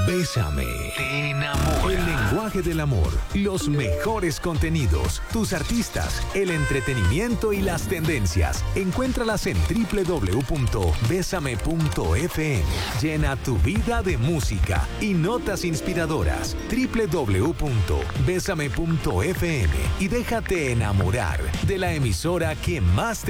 Bésame. Te enamora. El lenguaje del amor. Los mejores contenidos. Tus artistas. El entretenimiento y las tendencias. Encuéntralas en www.besame.fm. Llena tu vida de música y notas inspiradoras. www.besame.fm. Y déjate enamorar de la emisora que más te